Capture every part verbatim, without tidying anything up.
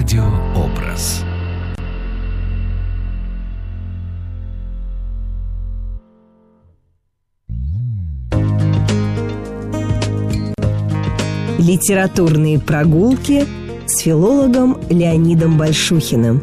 Радиообраз. Литературные прогулки с филологом Леонидом Большухиным.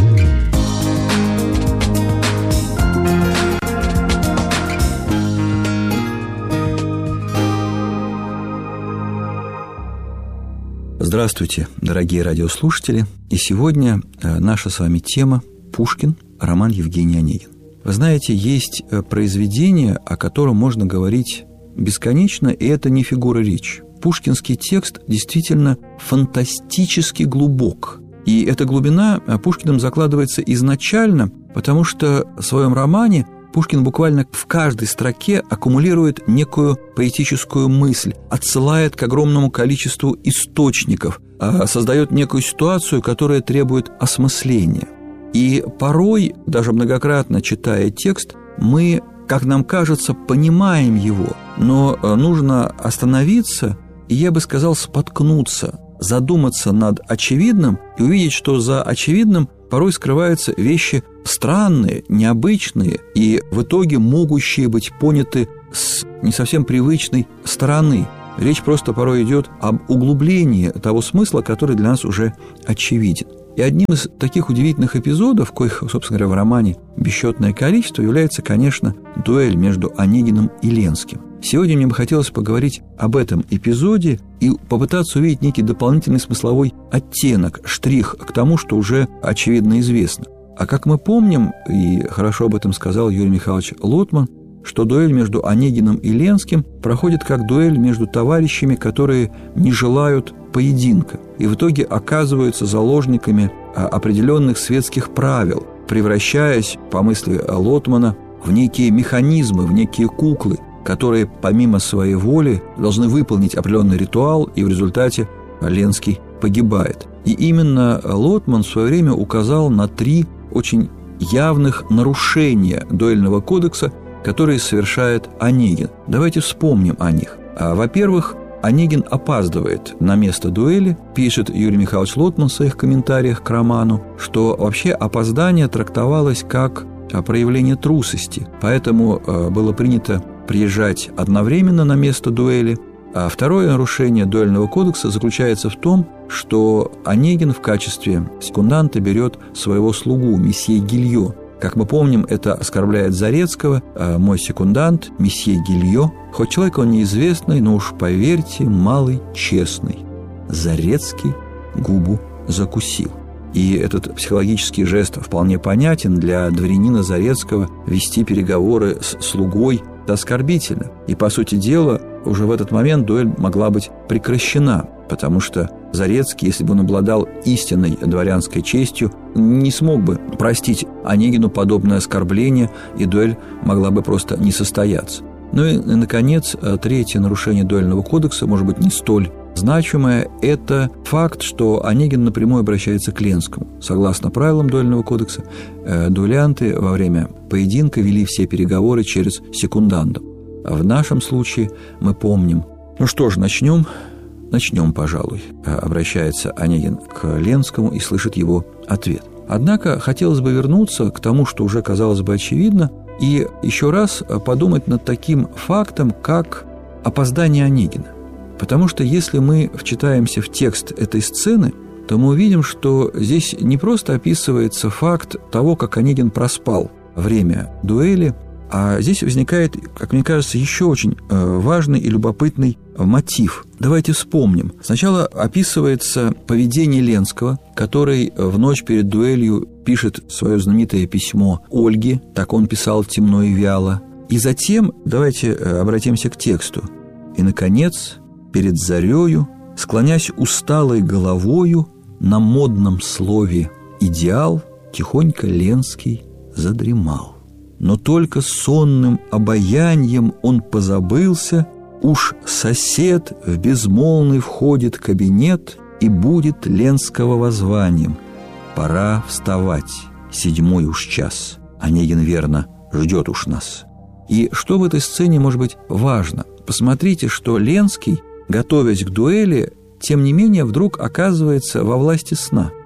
Здравствуйте, дорогие радиослушатели. И сегодня наша с вами тема «Пушкин. Роман Евгений Онегин». Вы знаете, есть произведение, о котором можно говорить бесконечно, и это не фигура речи. Пушкинский текст действительно фантастически глубок. И эта глубина Пушкиным закладывается изначально, потому что в своем романе Пушкин буквально в каждой строке аккумулирует некую поэтическую мысль, отсылает к огромному количеству источников, создает некую ситуацию, которая требует осмысления. И порой, даже многократно читая текст, мы, как нам кажется, понимаем его, но нужно остановиться и, я бы сказал, споткнуться, задуматься над очевидным и увидеть, что за очевидным порой скрываются вещи странные, необычные и в итоге могущие быть поняты с не совсем привычной стороны. Речь просто порой идет об углублении того смысла, который для нас уже очевиден. И одним из таких удивительных эпизодов, коих, собственно говоря, в романе бесчетное количество, является, конечно, дуэль между Онегиным и Ленским. Сегодня мне бы хотелось поговорить об этом эпизоде и попытаться увидеть некий дополнительный смысловой оттенок, штрих к тому, что уже очевидно известно. А как мы помним, и хорошо об этом сказал Юрий Михайлович Лотман, что дуэль между Онегиным и Ленским проходит как дуэль между товарищами, которые не желают поединка, и в итоге оказываются заложниками определенных светских правил, превращаясь, по мысли Лотмана, в некие механизмы, в некие куклы, которые помимо своей воли должны выполнить определенный ритуал, и в результате Ленский погибает. И именно Лотман в свое время указал на три очень явных нарушения дуэльного кодекса, которые совершает Онегин. Давайте вспомним о них. Во-первых, Онегин опаздывает на место дуэли. Пишет Юрий Михайлович Лотман в своих комментариях к роману, что вообще опоздание трактовалось как проявление трусости, поэтому было принято приезжать одновременно на место дуэли. А второе нарушение дуэльного кодекса заключается в том, что Онегин в качестве секунданта берет своего слугу, месье Гильо. Как мы помним, это оскорбляет Зарецкого. «Мой секундант, месье Гильо, хоть человек он неизвестный, но уж поверьте, малый честный». Зарецкий губу закусил. И этот психологический жест вполне понятен. Для дворянина Зарецкого вести переговоры с слугой – это оскорбительно. И, по сути дела, уже в этот момент дуэль могла быть прекращена, потому что Зарецкий, если бы он обладал истинной дворянской честью, не смог бы простить Онегину подобное оскорбление, и дуэль могла бы просто не состояться. Ну и, наконец, третье нарушение дуэльного кодекса, может быть, не столь значимое, это факт, что Онегин напрямую обращается к Ленскому. Согласно правилам дуэльного кодекса, дуэлянты во время поединка вели все переговоры через секундантов. А в нашем случае мы помним. Ну что ж, начнем. Начнем, пожалуй. Обращается Онегин к Ленскому и слышит его ответ. Однако хотелось бы вернуться к тому, что уже казалось бы очевидно, и еще раз подумать над таким фактом, как опоздание Онегина. Потому что если мы вчитаемся в текст этой сцены, то мы увидим, что здесь не просто описывается факт того, как Онегин проспал время дуэли, а здесь возникает, как мне кажется, еще очень важный и любопытный мотив. Давайте вспомним. Сначала описывается поведение Ленского, который в ночь перед дуэлью пишет свое знаменитое письмо Ольге, так он писал темно и вяло. И затем давайте обратимся к тексту. «И, наконец, перед зарею, склонясь усталой головою, на модном слове «идеал», тихонько Ленский задремал. Но только сонным обаянием он позабылся, уж сосед в безмолвный входит кабинет, и будет Ленского воззванием: пора вставать, седьмой уж час, Онегин верно ждет уж нас. И что в этой сцене может быть важно? Посмотрите, что Ленский, готовясь к дуэли, тем не менее вдруг оказывается во власти сна.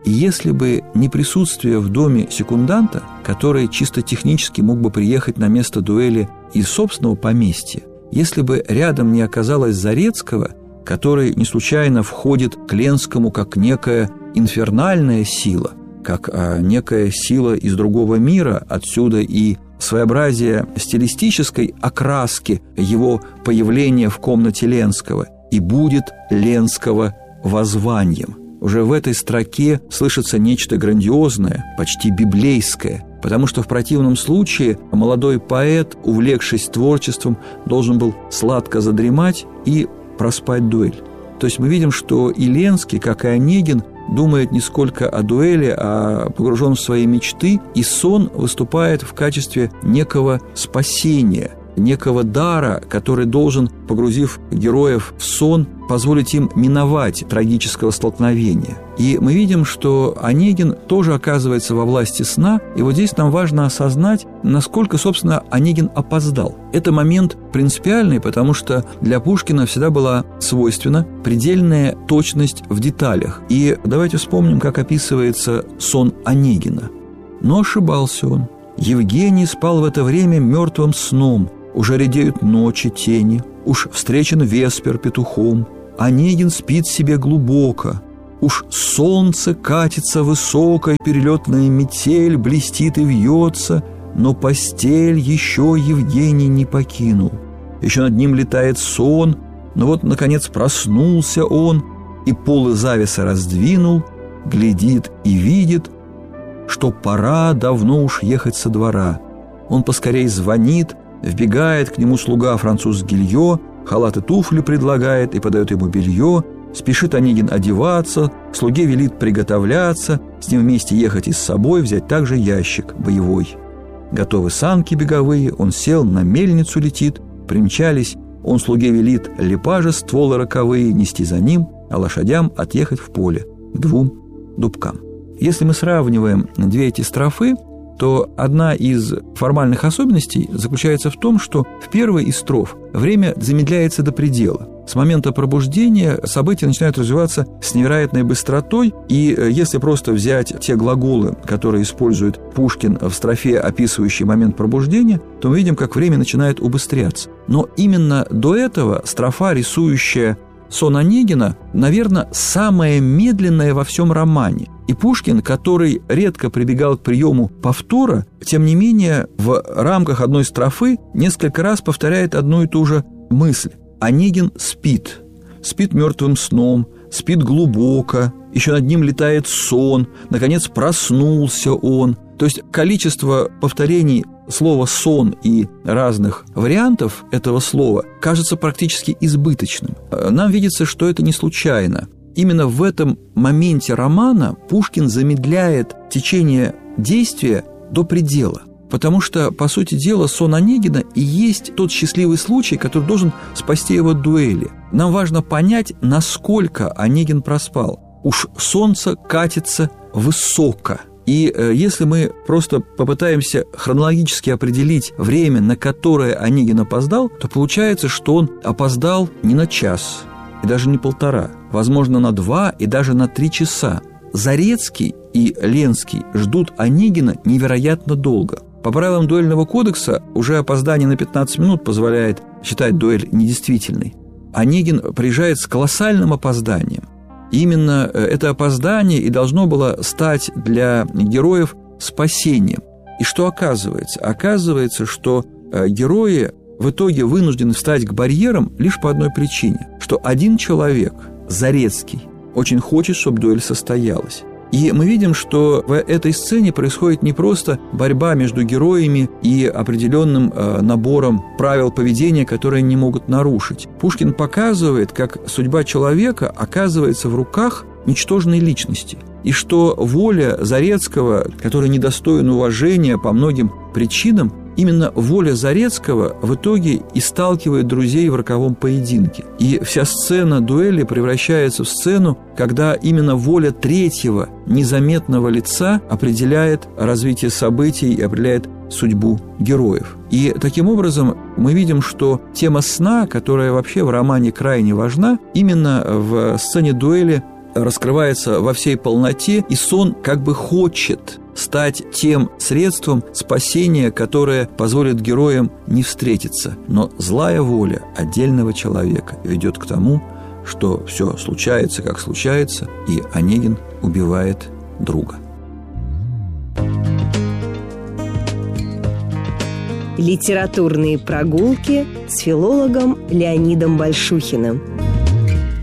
И если бы не присутствие в доме секунданта, который чисто технически мог бы приехать на место дуэли из собственного поместья, если бы рядом не оказалось Зарецкого, который не случайно входит к Ленскому как некая инфернальная сила, как а, некая сила из другого мира, отсюда и своеобразие стилистической окраски его появления в комнате Ленского, и будет Ленского воззванием. Уже в этой строке слышится нечто грандиозное, почти библейское, потому что в противном случае молодой поэт, увлекшись творчеством, должен был сладко задремать и проспать дуэль. То есть мы видим, что и Ленский, как и Онегин, думает не сколько о дуэли, а погружен в свои мечты, и сон выступает в качестве некого спасения, некого дара, который должен, погрузив героев в сон, позволить им миновать трагического столкновения. И мы видим, что Онегин тоже оказывается во власти сна, и вот здесь нам важно осознать, насколько, собственно, Онегин опоздал. Это момент принципиальный, потому что для Пушкина всегда была свойственна предельная точность в деталях. И давайте вспомним, как описывается сон Онегина. Но ошибался он. Евгений спал в это время мертвым сном. Уже редеют ночи тени, уж встречен веспер петухом. Онегин спит себе глубоко. Уж солнце катится высоко, перелетная метель блестит и вьется, но постель еще Евгений не покинул. Еще над ним летает сон, но вот, наконец, проснулся он, и полы завеса раздвинул, глядит и видит, что пора давно уж ехать со двора. Он поскорей звонит, вбегает к нему слуга француз Гильо, халат и туфли предлагает и подает ему белье. Спешит Онегин одеваться, слуге велит приготовляться, с ним вместе ехать и с собой взять также ящик боевой. Готовы санки беговые, он сел, на мельницу летит, примчались, он слуге велит лепажи стволы роковые нести за ним, а лошадям отъехать в поле к двум дубкам. Если мы сравниваем две эти строфы, то одна из формальных особенностей заключается в том, что в первой из строф время замедляется до предела. С момента пробуждения события начинают развиваться с невероятной быстротой, и если просто взять те глаголы, которые использует Пушкин в строфе, описывающей момент пробуждения, то мы видим, как время начинает убыстряться. Но именно до этого строфа, рисующая сон Онегина, наверное, самая медленная во всем романе. И Пушкин, который редко прибегал к приему повтора, тем не менее в рамках одной строфы несколько раз повторяет одну и ту же мысль. Онегин спит, спит мертвым сном, спит глубоко, еще над ним летает сон, наконец проснулся он. То есть количество повторений слова «сон» и разных вариантов этого слова кажется практически избыточным. Нам видится, что это не случайно. Именно в этом моменте романа Пушкин замедляет течение действия до предела. Потому что, по сути дела, сон Онегина и есть тот счастливый случай, который должен спасти его от дуэли. Нам важно понять, насколько Онегин проспал. Уж солнце катится высоко. И э, если мы просто попытаемся хронологически определить время, на которое Онегин опоздал, то получается, что он опоздал не на час, и даже не полтора, возможно, на два и даже на три часа. Зарецкий и Ленский ждут Онегина невероятно долго. По правилам дуэльного кодекса уже опоздание на пятнадцать минут позволяет считать дуэль недействительной. Онегин приезжает с колоссальным опозданием. И именно это опоздание и должно было стать для героев спасением. И что оказывается? Оказывается, что герои в итоге вынуждены встать к барьерам лишь по одной причине, что один человек, Зарецкий, очень хочет, чтобы дуэль состоялась. И мы видим, что в этой сцене происходит не просто борьба между героями и определенным э, набором правил поведения, которые они не могут нарушить. Пушкин показывает, как судьба человека оказывается в руках ничтожной личности, и что воля Зарецкого, которая недостойна уважения по многим причинам, именно воля Зарецкого в итоге и сталкивает друзей в роковом поединке. И вся сцена дуэли превращается в сцену, когда именно воля третьего незаметного лица определяет развитие событий и определяет судьбу героев. И таким образом мы видим, что тема сна, которая вообще в романе крайне важна, именно в сцене дуэли раскрывается во всей полноте, и сон как бы хочет стать тем средством спасения, которое позволит героям не встретиться. Но злая воля отдельного человека ведет к тому, что все случается, как случается, и Онегин убивает друга. Литературные прогулки с филологом Леонидом Большухиным.